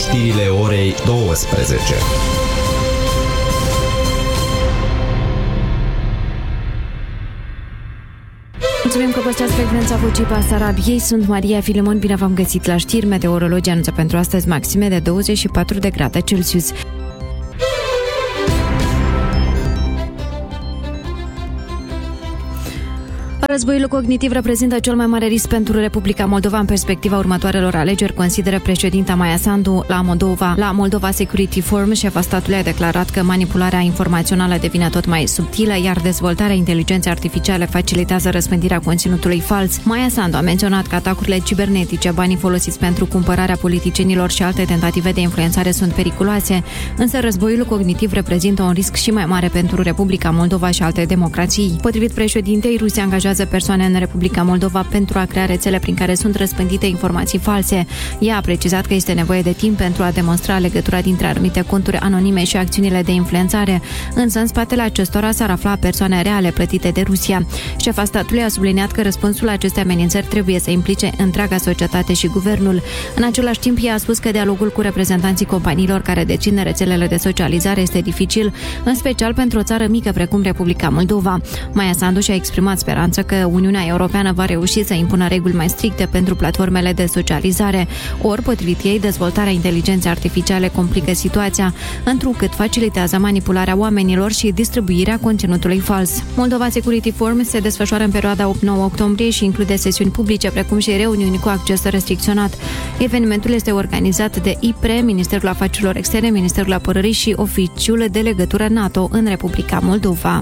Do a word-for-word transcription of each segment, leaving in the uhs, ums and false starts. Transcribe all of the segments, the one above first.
știrile orei douăsprezece. Mulțumim că păstrați frecvența Vocii Basarabiei. Sunt Maria Filimon, bine v-am găsit la știri. Meteorologii anunță pentru astăzi maxime de douăzeci și patru de grade Celsius. Războiul cognitiv reprezintă cel mai mare risc pentru Republica Moldova în perspectiva următoarelor alegeri, consideră președinta Maia Sandu. La Moldova, la Moldova Security Forum, șefa statului a declarat că manipularea informațională devine tot mai subtilă, iar dezvoltarea inteligenței artificiale facilitează răspândirea conținutului fals. Maia Sandu a menționat că atacurile cibernetice, banii folosiți pentru cumpărarea politicienilor și alte tentative de influențare sunt periculoase, însă războiul cognitiv reprezintă un risc și mai mare pentru Republica Moldova și alte democrații. Potrivit președintei, Rusia angajează persoane în Republica Moldova pentru a crea rețele prin care sunt răspândite informații false. Ea a precizat că este nevoie de timp pentru a demonstra legătura dintre anumite conturi anonime și acțiunile de influențare, însă în spatele acestora s-ar afla persoane reale plătite de Rusia. Șefa statului a subliniat că răspunsul la aceste amenințări trebuie să implice întreaga societate și guvernul. În același timp, ea a spus că dialogul cu reprezentanții companiilor care dețin rețelele de socializare este dificil, în special pentru o țară mică precum Republica Moldova. Maia Sandu și-a exprimat speranța că Uniunea Europeană va reuși să impună reguli mai stricte pentru platformele de socializare. Ori, potrivit ei, dezvoltarea inteligenței artificiale complică situația, întrucât facilitează manipularea oamenilor și distribuirea conținutului fals. Moldova Security Forum se desfășoară în perioada opt nouă octombrie și include sesiuni publice, precum și reuniuni cu acces restricționat. Evenimentul este organizat de I P R E, Ministerul Afacerilor Externe, Ministerul Apărării și Oficiul de Legătură NATO în Republica Moldova.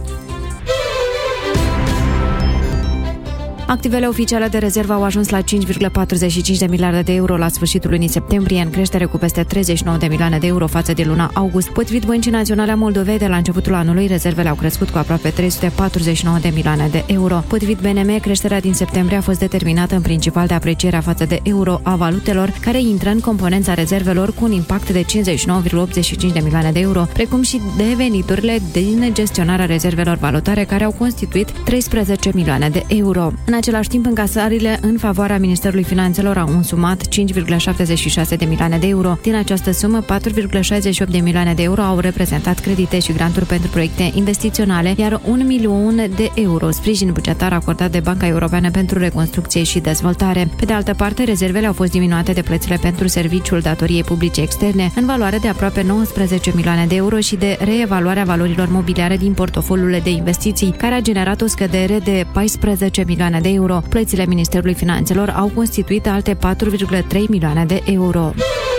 Activele oficiale de rezervă au ajuns la cinci virgulă patruzeci și cinci de miliarde de euro la sfârșitul lunii septembrie, în creștere cu peste treizeci și nouă de milioane de euro față de luna august. Potrivit Băncii Naționale a Moldovei, de la începutul anului, rezervele au crescut cu aproape trei sute patruzeci și nouă de milioane de euro. Potrivit B N M, creșterea din septembrie a fost determinată în principal de aprecierea față de euro a valutelor, care intră în componența rezervelor cu un impact de cincizeci și nouă virgulă optzeci și cinci de milioane de euro, precum și de veniturile din gestionarea rezervelor valutare, care au constituit treisprezece milioane de euro. În același timp, încasările în favoarea Ministerului Finanțelor au însumat cinci virgulă șaptezeci și șase de milioane de euro. Din această sumă, patru virgulă șaizeci și opt de milioane de euro au reprezentat credite și granturi pentru proiecte investiționale, iar un milion de euro sprijin bugetar acordat de Banca Europeană pentru Reconstrucție și Dezvoltare. Pe de altă parte, rezervele au fost diminuate de plățile pentru serviciul datoriei publice externe, în valoare de aproape nouăsprezece milioane de euro, și de reevaluarea valorilor mobiliare din portofoliul de investiții, care a generat o scădere de paisprezece milioane de euro. Plățile Ministerului Finanțelor au constituit alte patru virgulă trei milioane de euro.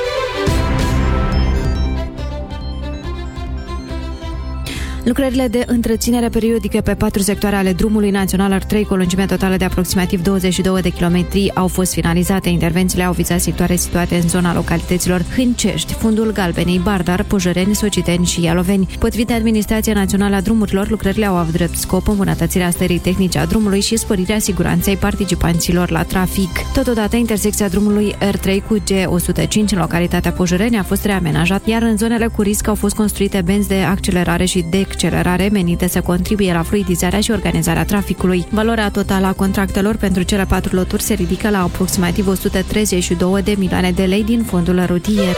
Lucrările de întreținere periodică pe patru sectoare ale drumului național R trei, cu o lungime totală de aproximativ douăzeci și doi de kilometri, au fost finalizate. Intervențiile au vizat sectoare situate în zona localităților Hâncești, Fundul Galbenei, Bardar, Pojăreni, Sociteni și Ialoveni. Potrivit Administrației Naționale a Drumurilor, lucrările au avut drept scop îmbunătățirea stării tehnice a drumului și sporirea siguranței participanților la trafic. Totodată, intersecția drumului R trei cu G o sută cinci în localitatea Pojăreni a fost reamenajat, iar în zonele cu risc au fost construite benzi de accelerare și de accelerare menite să contribuie la fluidizarea și organizarea traficului. Valoarea totală a contractelor pentru cele patru loturi se ridică la aproximativ o sută treizeci și două de milioane de lei din fondul rutier.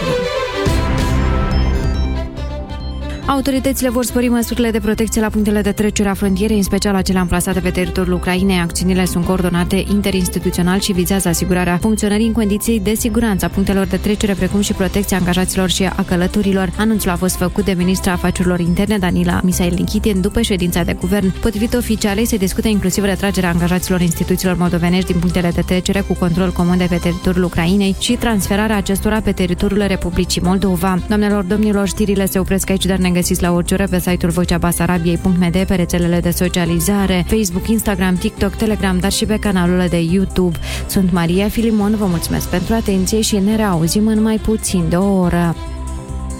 Autoritățile vor spori măsurile de protecție la punctele de trecere a frontierei, în special acele amplasate pe teritoriul Ucrainei. Acțiunile sunt coordonate interinstituțional și vizează asigurarea funcționării în condiții de siguranță a punctelor de trecere, precum și protecția angajaților și a călătorilor. Anunțul a fost făcut de ministra afacerilor interne, Danila Misail Nichitin, după ședința de guvern. Potrivit oficialei, se discută inclusiv retragerea angajaților instituțiilor moldovenești din punctele de trecere cu control comun de pe teritoriul Ucrainei și transferarea acestora pe teritoriul Republicii Moldova. Doamnelor, domnilor, știrile se opresc aici, dar ne găsiți la orice oră pe site-ul vocea basarabiei punct m d, pe rețelele de socializare, Facebook, Instagram, TikTok, Telegram, dar și pe canalul de YouTube. Sunt Maria Filimon, vă mulțumesc pentru atenție și ne reauzim în mai puțin de o oră.